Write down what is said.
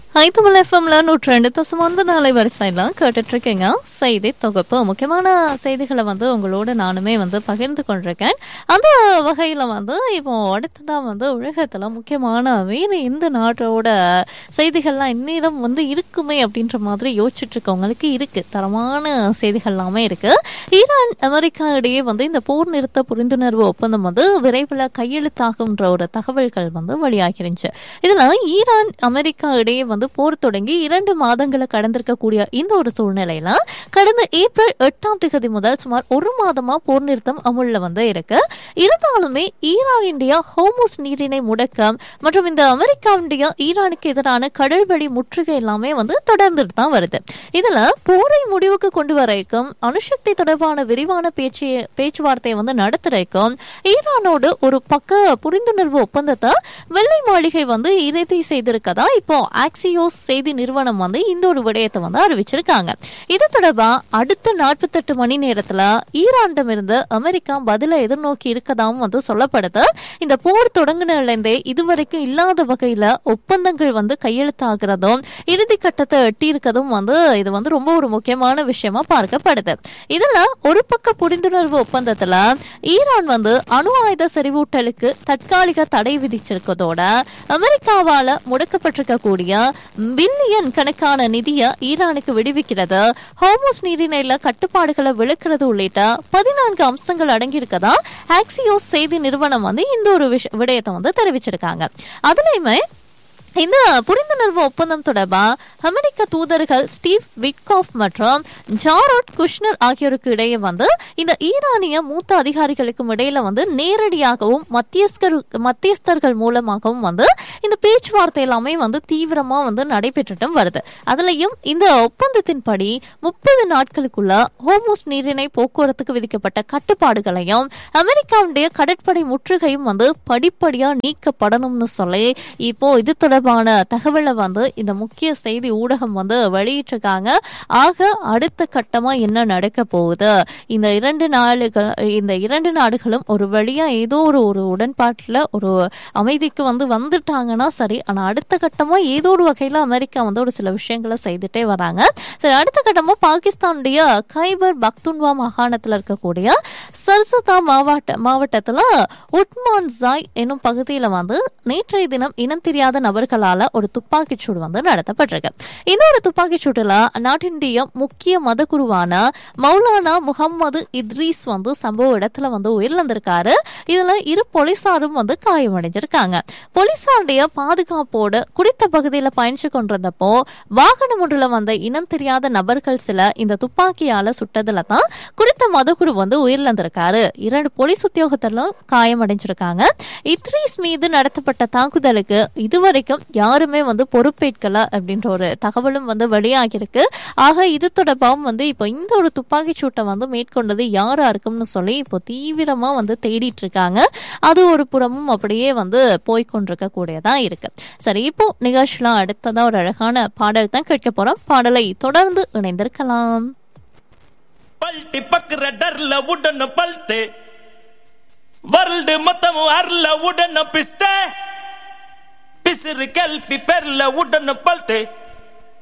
ஐத்தமிழ் எஃப்எம்ல 102.9 அலைவரிசையில கேட்டுட்டு இருக்கீங்க. செய்தி தொகுப்பு முக்கியமான செய்திகளை உங்களோட நானுமே பகிர்ந்து கொண்டிருக்கேன். அந்த வகையில இப்போ அடுத்ததான் உலகத்துல முக்கியமான வேறு எந்த நாட்டோட செய்திகள்லாம் இந்நேரம் இருக்குமே அப்படின்ற மாதிரி யோசிச்சுட்டு இருக்கவங்களுக்கு இருக்கு. தரமான செய்திகள் எல்லாமே இருக்கு. ஈரான் அமெரிக்கா இடையே இந்த போர் நிறுத்த புரிந்துணர்வு ஒப்பந்தம் விரைவில் கையெழுத்தாகுன்ற ஒரு தகவல்கள் வெளியாகிருந்துச்சு. இதுல ஈரான் அமெரிக்கா இடையே போர் தொடங்கி 2 மாதங்களை கடந்திருக்கக்கூடிய இந்த ஒரு சூழ்நிலையில கடந்த ஏப்ரல் 8ஆம் தேதி முதல் சுமார் 1 மாதமா போர் நிறுத்தம் அமுல்ல இருக்கு. இருந்தாலுமே ஈரானுடைய ஹோர்முஸ் நீரிணை முடக்கம் மற்றும் இந்த அமெரிக்காவுடைய ஈரானுக்கு எதிரான கடல்வழி முற்றுகை எல்லாமே தொடர்ந்துட்டு தான் வருது. இதுல போரை முடிவுக்கு கொண்டு வரைக்கும் அணுசக்தி தொடர்பான விரிவான பேச்சுவார்த்தையை நடத்துறதுக்கும் ஈரானோடு ஒரு பக்க புரிந்துணர்வு ஒப்பந்தத்தை வெள்ளை மாளிகை இறுதி செய்திருக்கதா இப்போ ஆக்சியோஸ் செய்தி நிறுவனம் இந்த ஒரு விடயத்தை அறிவிச்சிருக்காங்க. இது தொடர்பா அடுத்த 48 மணி நேரத்துல ஈரானிடமிருந்து அமெரிக்கா பதில எதிர்நோக்கி இருக்கதாவும் சொல்லப்படுது. இந்த போர் தொடங்கினிருந்தே இதுவரைக்கும் இல்லாத வகையில ஒப்பந்தங்கள் கையெழுத்தாகிறதும் இறுதி கட்டத்தை எட்டி இருக்கதும் இது ரொம்ப ஒரு முக்கியமான விஷயமா பார்க்கப்படுது. இதுல ஒரு பக்க புரிந்துணர்வு ஒப்பந்தத்துல ஈரான் அணு ஆயுத செறிவூட்டலுக்கு தற்காலிக தடை விதிச்சிருக்கதோட அமெரிக்காவால முடக்கப்பட்டிருக்கக்கூடிய பில்லியன் கணக்கான நிதியை ஈரானுக்கு விடுவிக்கிறது, ஹோர்முஸ் நீரிணையில கட்டுப்பாடுகளை விளக்குறது உள்ளிட்ட 14 அம்சங்கள் அடங்கியிருக்கதா ஆக்சியோஸ் செய்தி நிறுவனம் இந்த ஒரு விடயத்தை தெரிவிச்சிருக்காங்க. அதுலயுமே இந்த புரிந்துணர்வு ஒப்பந்தம் தொடர்பா அமெரிக்க தூதர்கள் ஸ்டீவ் விட்காஃப் மற்றும் ஜாரோட் குஷ்னர் ஆகியோருக்கு இடையே இந்த ஈரானிய மூத்த அதிகாரிகளுக்கும் இடையில நேரடியாகவும் மத்தியஸ்தர்கள் மூலமாகவும் இந்த பேச்சுவார்த்தை எல்லாமே தீவிரமா நடைபெற்றுட்டும் வருது. அதுலயும் இந்த ஒப்பந்தத்தின்படி 30 நாட்களுக்குள்ள ஹோர்முஸ் நீரிணை போக்குவரத்துக்கு விதிக்கப்பட்ட கட்டுப்பாடுகளையும் அமெரிக்காவுடைய கடற்படை முற்றுகையும் படிப்படியா நீக்கப்படணும்னு சொல்லி இப்போ இது தொடர்பான தகவலை இந்த முக்கிய செய்தி ஊடகம் வெளியிட்டிருக்காங்க. ஆக அடுத்த கட்டமா என்ன நடக்க போகுது, இந்த இரண்டு நாடுகளும் ஒரு வழியா ஏதோ ஒரு உடன்பாட்டுல ஒரு அமைதிக்கு வந்துட்டாங்கன்னா சரி. ஆனா அடுத்த கட்டமா ஏதோ ஒரு வகையில அமெரிக்கா ஒரு சில விஷயங்களை செய்துட்டே வராங்க. சரி, அடுத்த கட்டமா பாகிஸ்தானுடைய கைபர் பக்துன்வா மாகாணத்துல இருக்கக்கூடிய சர்சதா மாவட்டத்துல உட்மான் ஜாய் என்னும் பகுதியில நேற்றைய தினம் இனம் தெரியாத நபர்களால ஒரு துப்பாக்கிச் சூடு நடத்தப்பட்டிருக்கு. இந்த ஒரு துப்பாக்கிச் சூட்டுல நாட்டினுடைய முக்கிய மத குருவான மௌலானா முகமது இத்ரீஸ் சம்பவ இடத்துல உயிரிழந்திருக்காரு. இதுல 2 போலீசாரும் காயமடைஞ்சிருக்காங்க. போலீசாருடைய பாதுகாப்போடு குறித்த பகுதியில பயணிச்சு கொண்டிருந்தப்போ வாகனம் ஒன்றுல இனம் தெரியாத நபர்கள் சில இந்த துப்பாக்கியால சுட்டதுல தான் குறித்த மதகுரு உயிரிழந்திருக்காரு. 2 போலீஸ் உத்தியோகத்தரும் காயமடைஞ்சிருக்காங்க. இத்ரீஸ் மீது நடத்தப்பட்ட தாக்குதலுக்கு இதுவரைக்கும் யாருமே பொறுப்பேற்கல அப்படின்ற ஒரு தகவலும் வெளியாகிருக்கு. ஆக இது தொடர்பாகவும் இப்போ இந்த ஒரு துப்பாக்கி சூட்டை மேற்கொண்டது யாரா இருக்கும்னு சொல்லி இப்போ தீவிரமா தேடிட்டு இருக்காங்க. அது ஒரு புறமும் அப்படியே போய்கொண்டிருக்க கூடியதா இருக்கு. சரி, இப்போ நிகழ்ச்சியில அடுத்ததா ஒரு அழகான பாடல் தான் கேட்க போறோம். பாடலை தொடர்ந்து இணைந்திருக்கலாம். பல்ட்டி பக்குற டர்ல உடன பல்தே ವರ್ಲ್ಡ್ ಮೊತ್ತಮು ಅರ್ಲ ಉಡನ ಪಿಸ್ತೆ ಪಿಸಿರು ಕೆಲ್ಪಿ ಪೆರ್ಲ ಉಡನ ಪಲ್ತೆ